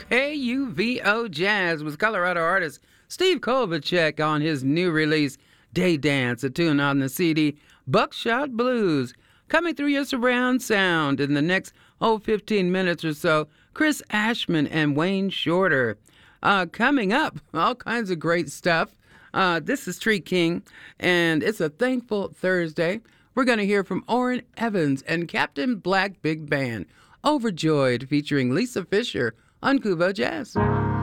KUVO Jazz with Colorado artist Steve Kovacek on his new release, Day Dance, a tune on the CD Buckshot Blues. Coming through your surround sound in the next 15 minutes or so, Chris Ashman and Wayne Shorter. Coming up, all kinds of great stuff. This is Tree King, and it's a Thankful Thursday. We're going to hear from Orrin Evans and Captain Black Big Band, Overjoyed, featuring Lisa Fisher on Kuvo Jazz.